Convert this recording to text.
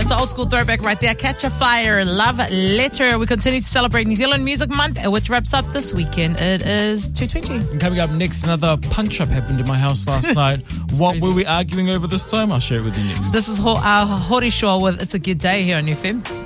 It's an old school throwback right there. Catch a Fire, Love Letter. We continue to celebrate New Zealand Music Month, which wraps up this weekend. It is 2:20. And coming up next, another punch-up happened in my house last night. What crazy. were we arguing over this time? I'll share it with you next. This is our Horishaw with It's a Good Day here on FM.